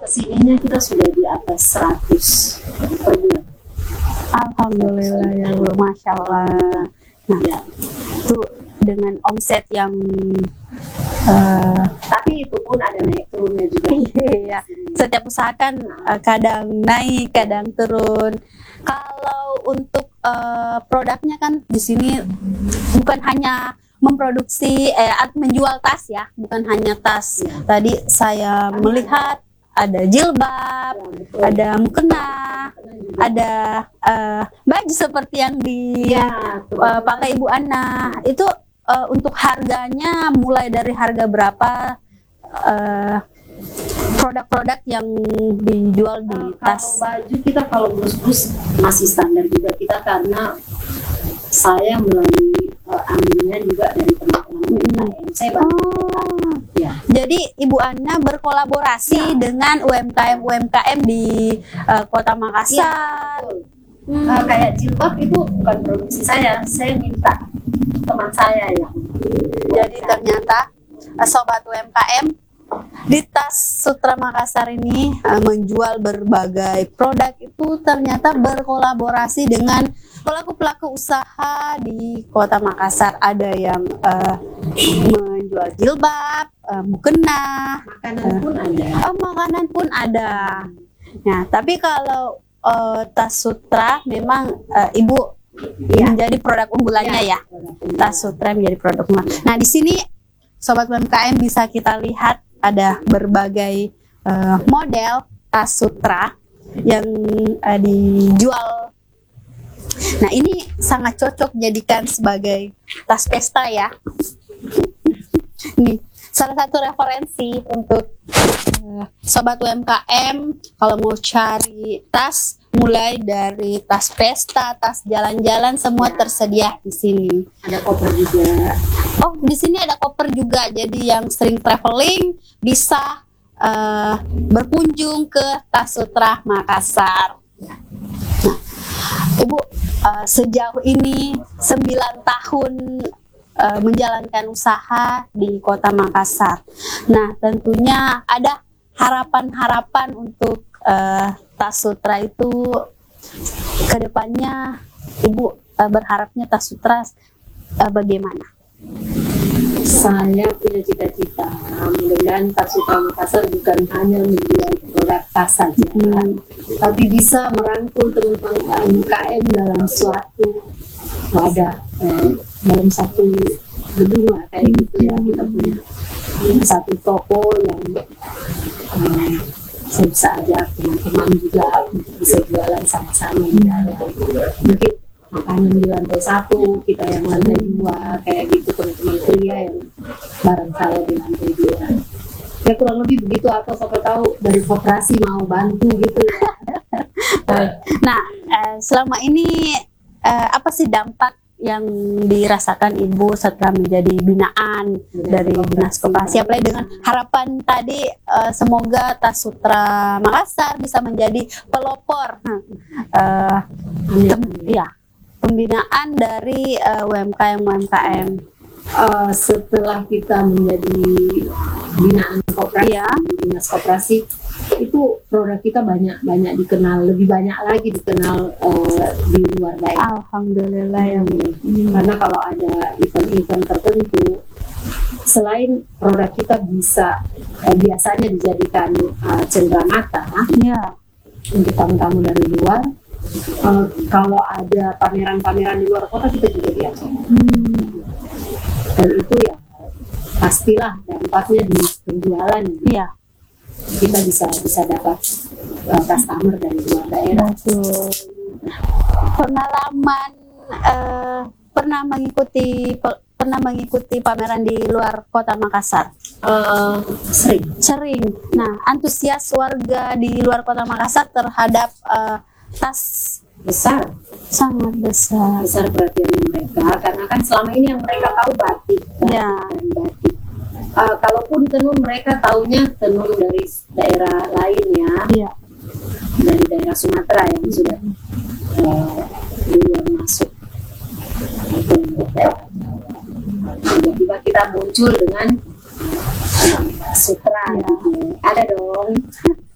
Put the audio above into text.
kesininya kita sudah di atas 100 per bulan. Alhamdulillah ya Bu, Masya Allah. Nah, Ya. itu dengan omset yang Tapi itu pun ada naik turunnya juga. iya, setiap usaha kan kadang naik, kadang turun. Kalau untuk produknya kan di sini bukan hanya memproduksi menjual tas ya, bukan hanya tas. Tadi saya melihat ada jilbab, Betul. ada mukena, ada baju seperti yang dipakai Ibu Ana. Itu untuk harganya mulai dari harga berapa, produk-produk yang dijual di tas? Kalau baju kita kalau blus-blus masih standar juga kita, karena saya melalui ambilnya juga dari teman-teman UMKM. Saya bantu. Ya. Jadi Ibu Ana berkolaborasi dengan UMKM di Kota Makassar. Betul. Kayak jilbab itu bukan produksi saya minta teman saya ya. Jadi ternyata sobat UMKM di Tas Sutra Makassar ini menjual berbagai produk, itu ternyata berkolaborasi dengan pelaku-pelaku usaha di Kota Makassar. Ada yang menjual jilbab, mukena, Makanan pun ada. makanan pun ada. Nah, tapi kalau Tas Sutra memang Ibu menjadi produk unggulannya ya. Tas Sutra menjadi produk unggulan. Nah, di sini sobat UMKM bisa kita lihat ada berbagai model tas sutra yang dijual. Nah, ini sangat cocok jadikan sebagai tas pesta ya. Ini salah satu referensi untuk sobat UMKM kalau mau cari tas, mulai dari tas pesta, tas jalan-jalan, semua tersedia di sini. Ada koper juga. Oh, di sini ada koper juga. Jadi yang sering traveling bisa berkunjung ke Tas Sutra Makassar. Nah, Ibu sejauh ini 9 tahun menjalankan usaha di Kota Makassar. Nah, tentunya ada harapan-harapan untuk Tas Sutra itu ke depannya. Ibu berharapnya Tas Sutra bagaimana? Saya punya cita-cita, mudah-mudahan Tas Sutra Makassar bukan hanya menjual produk tas saja, tapi bisa merangkul teman-teman UMKM dalam suatu wadah, dalam satu gedung lah kayak gitu ya. Kita punya satu toko yang saya bisa ajak teman-teman juga bisa jualan sama-sama di dalam. Mungkin makanan di lantai 1, kita yang lantai 2, kayak gitu, teman-teman kuliah yang bareng saya di lantai 2. Ya kurang lebih begitu, atau siapa tahu dari koperasi mau bantu gitu ya. Nah, selama ini apa sih dampak yang dirasakan Ibu setelah menjadi binaan dari Dinas Koperasi, apalagi dengan harapan tadi semoga Tas Sutra Makassar bisa menjadi pelopor pembinaan dari UMKM. Setelah kita menjadi binaan koperasi, Dinas Koperasi, itu produk kita banyak dikenal, lebih banyak lagi dikenal di luar daerah. Alhamdulillah ya. Karena kalau ada event-event tertentu, selain produk kita bisa biasanya dijadikan cenderamata untuk tamu-tamu dari luar, kalau ada pameran-pameran di luar kota kita juga diajak. Dan itu ya pastilah dampaknya di penjualan. Kita bisa dapat customer dari luar daerah. Pengalaman pernah mengikuti pameran di luar Kota Makassar? Sering. Nah, antusias warga di luar Kota Makassar terhadap tas besar, sangat besar perhatian mereka, karena kan selama ini yang mereka tahu batik. Batik. Kalaupun tenun, mereka taunya tenun dari daerah lain ya. Dari daerah Sumatera yang sudah duluan masuk. Tiba-tiba kita muncul dengan